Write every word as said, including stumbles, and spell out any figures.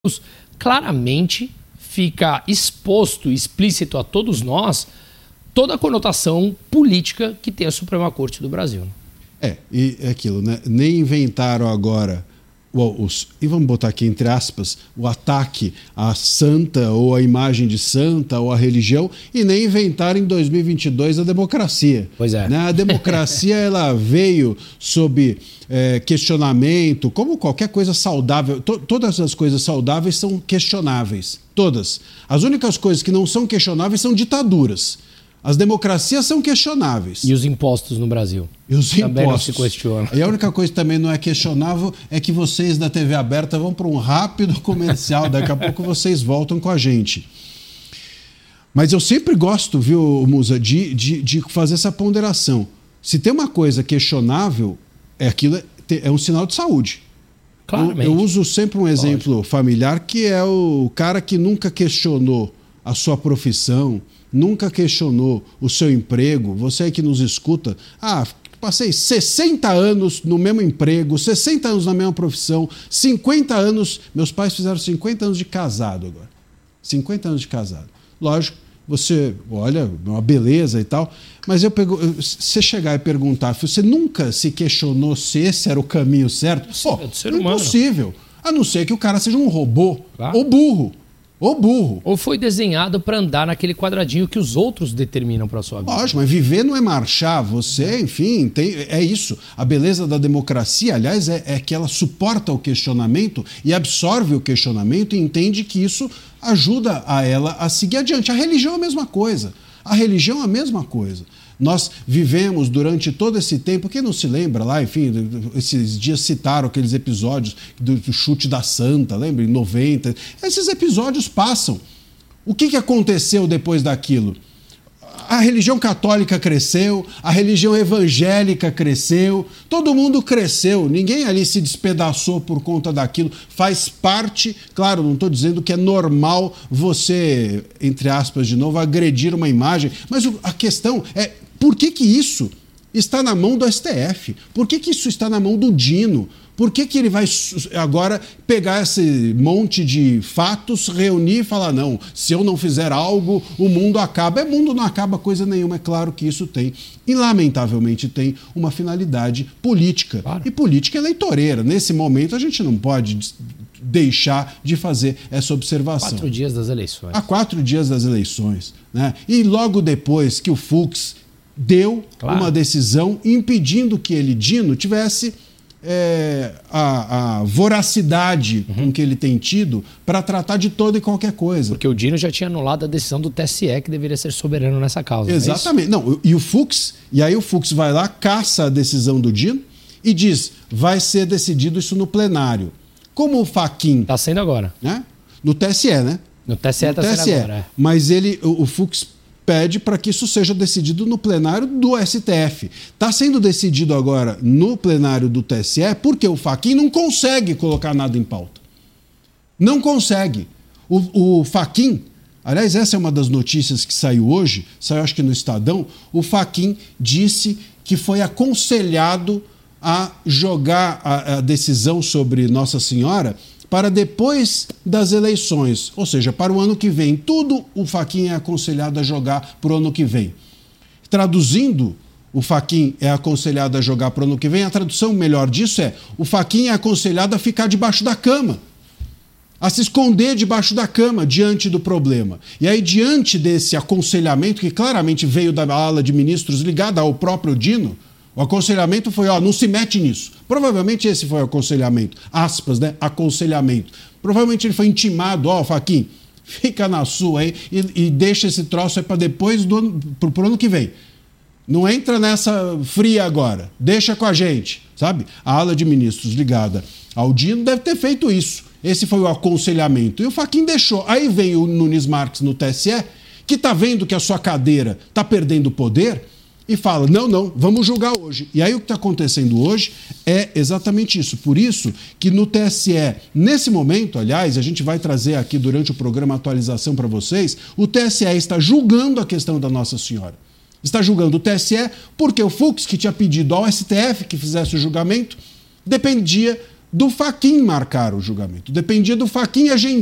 claramente fica exposto, explícito a todos nós, toda a conotação política que tem a Suprema Corte do Brasil. É, e é aquilo, né? Nem inventaram agora, os, e vamos botar aqui entre aspas, o ataque à santa ou à imagem de santa ou à religião, e nem inventaram em dois mil e vinte e dois a democracia. Pois é. Né? A democracia ela veio sob é, questionamento, como qualquer coisa saudável. To, todas as coisas saudáveis são questionáveis. Todas. As únicas coisas que não são questionáveis são ditaduras. As democracias são questionáveis. E os impostos no Brasil? E os também impostos. Não se questionam. E a única coisa que também não é questionável é que vocês da T V aberta vão para um rápido comercial. Daqui a pouco vocês voltam com a gente. Mas eu sempre gosto, viu, Musa, de, de, de fazer essa ponderação. Se tem uma coisa questionável, é aquilo é, é um sinal de saúde. Claramente. Eu, eu uso sempre um exemplo Lógico. familiar, que é o cara que nunca questionou a sua profissão, nunca questionou o seu emprego. Você aí que nos escuta, ah, passei sessenta anos no mesmo emprego, sessenta anos na mesma profissão, cinquenta anos, meus pais fizeram cinquenta anos de casado agora. cinquenta anos de casado. Lógico, você olha, uma beleza e tal, mas eu pego, você chegar e perguntar, você nunca se questionou se esse era o caminho certo? Pô, é do ser humano. Impossível. A não ser que o cara seja um robô, claro. ou burro. Ou burro. Ou foi desenhado para andar naquele quadradinho que os outros determinam para a sua vida. Lógico, mas viver não é marchar. Você, enfim, tem, é isso. A beleza da democracia, aliás, é, é que ela suporta o questionamento e absorve o questionamento e entende que isso ajuda a ela a seguir adiante. A religião é a mesma coisa. A religião é a mesma coisa. Nós vivemos durante todo esse tempo, quem não se lembra lá, enfim, esses dias citaram aqueles episódios do, do chute da santa, lembra? Em noventa. Esses episódios passam. O que, que aconteceu depois daquilo? A religião católica cresceu, a religião evangélica cresceu, todo mundo cresceu, ninguém ali se despedaçou por conta daquilo, faz parte, claro, não estou dizendo que é normal você, entre aspas de novo, agredir uma imagem, mas a questão é por que que isso está na mão do S T F? Por que que isso está na mão do Dino? Por que que ele vai agora pegar esse monte de fatos, reunir e falar, não, se eu não fizer algo, o mundo acaba? É, mundo não acaba coisa nenhuma, é claro que isso tem, e lamentavelmente tem uma finalidade política, claro. E política eleitoreira. Nesse momento a gente não pode deixar de fazer essa observação. Quatro dias das eleições. Há quatro dias das eleições, né? E logo depois que o Fux deu claro. uma decisão impedindo que ele, Dino, tivesse... É, a, a voracidade uhum. com que ele tem tido para tratar de toda e qualquer coisa. Porque o Dino já tinha anulado a decisão do T S E que deveria ser soberano nessa causa. Exatamente. Não, é não, e o Fux, e aí o Fux vai lá, caça a decisão do Dino e diz, vai ser decidido isso no plenário. Como o Fachin... Está sendo agora. Né? No T S E, né? No T S E está sendo agora. É. Mas ele, o, o Fux... pede para que isso seja decidido no plenário do S T F. Está sendo decidido agora no plenário do T S E porque o Fachin não consegue colocar nada em pauta. Não consegue. O, o Fachin, aliás, essa é uma das notícias que saiu hoje, saiu acho que no Estadão, o Fachin disse que foi aconselhado a jogar a, a decisão sobre Nossa Senhora para depois das eleições, ou seja, para o ano que vem. Tudo o Fachin é aconselhado a jogar para o ano que vem. Traduzindo, o Fachin é aconselhado a jogar para o ano que vem, a tradução melhor disso é, o Fachin é aconselhado a ficar debaixo da cama, a se esconder debaixo da cama diante do problema. E aí, diante desse aconselhamento, que claramente veio da ala de ministros ligada ao próprio Dino, o aconselhamento foi, ó, não se mete nisso. Provavelmente esse foi o aconselhamento. Aspas, né? Aconselhamento. Provavelmente ele foi intimado, ó, Fachin, fica na sua aí e, e deixa esse troço aí para depois do ano, pro, pro ano que vem. Não entra nessa fria agora. Deixa com a gente, sabe? A ala de ministros ligada ao Dino deve ter feito isso. Esse foi o aconselhamento. E o Fachin deixou. Aí vem o Nunes Marques no T S E, que tá vendo que a sua cadeira tá perdendo poder, e fala, não, não, vamos julgar hoje. E aí o que está acontecendo hoje é exatamente isso. Por isso que no T S E, nesse momento, aliás, a gente vai trazer aqui durante o programa atualização para vocês, o T S E está julgando a questão da Nossa Senhora. Está julgando o T S E porque o Fux, que tinha pedido ao S T F que fizesse o julgamento, dependia do Fachin marcar o julgamento. Dependia do Fachin agendar